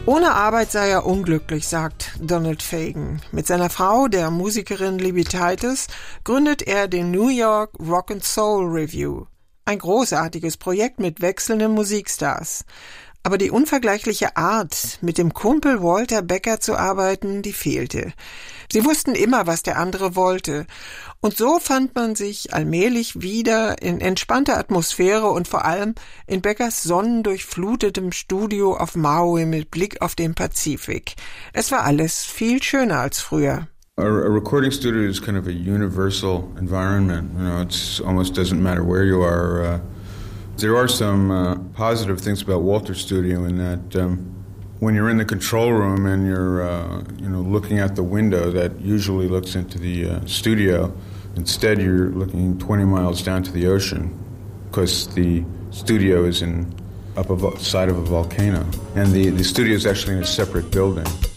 Ohne Arbeit sei er unglücklich, sagt Donald Fagen. Mit seiner Frau, der Musikerin Libby Titus, gründet er den New York Rock and Soul Review. Ein großartiges Projekt mit wechselnden Musikstars. Aber die unvergleichliche Art, mit dem Kumpel Walter Becker zu arbeiten, die fehlte. Sie wussten immer, was der andere wollte. Und so fand man sich allmählich wieder in entspannter Atmosphäre und vor allem in Beckers sonnendurchflutetem Studio auf Maui mit Blick auf den Pazifik. Es war alles viel schöner als früher. A recording studio is kind of a universal environment. You know, it's almost doesn't matter where you are. There are some positive things about Walter's studio in that when you're in the control room and you're looking out the window that usually looks into the studio, instead you're looking 20 miles down to the ocean because the studio is up a side of a volcano, and the studio is actually in a separate building.